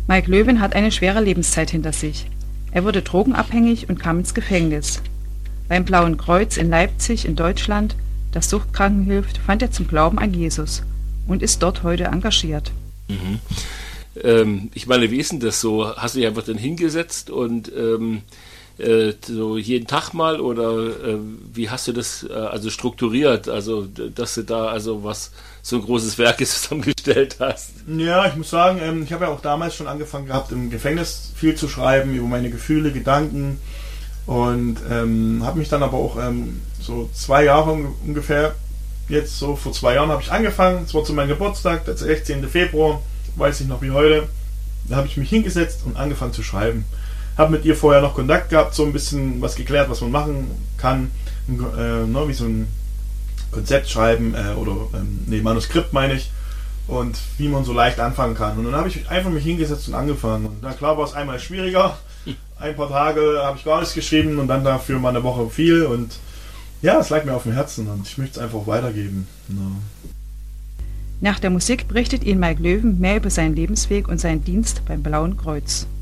Mike Löwen hat eine schwere Lebenszeit hinter sich. Er wurde drogenabhängig und kam ins Gefängnis. Beim Blauen Kreuz in Leipzig in Deutschland, das Suchtkranken hilft, fand er zum Glauben an Jesus und ist dort heute engagiert. Ich meine, wie ist denn das so? Hast du dich einfach dann hingesetzt und so jeden Tag mal oder wie hast du das also strukturiert, also dass du da also was so ein großes Werk zusammengestellt hast? Ja, ich muss sagen, ich habe ja auch damals schon angefangen gehabt, im Gefängnis viel zu schreiben über meine Gefühle, Gedanken und habe mich dann aber auch so 2 Jahre ungefähr, jetzt so vor 2 Jahren habe ich angefangen, es war zu meinem Geburtstag, der 16. Februar, weiß ich noch wie heute, da habe ich mich hingesetzt und angefangen zu schreiben. Habe mit ihr vorher noch Kontakt gehabt, so ein bisschen was geklärt, was man machen kann, wie so ein Konzept schreiben Manuskript meine ich, und wie man so leicht anfangen kann. Und dann habe ich einfach mich hingesetzt und angefangen. Und na klar war es einmal schwieriger, ein paar Tage habe ich gar nichts geschrieben und dann dafür mal eine Woche viel und ja, es lag mir auf dem Herzen und ich möchte es einfach weitergeben. Ja. Nach der Musik berichtet Ihnen Mike Löwen mehr über seinen Lebensweg und seinen Dienst beim Blauen Kreuz.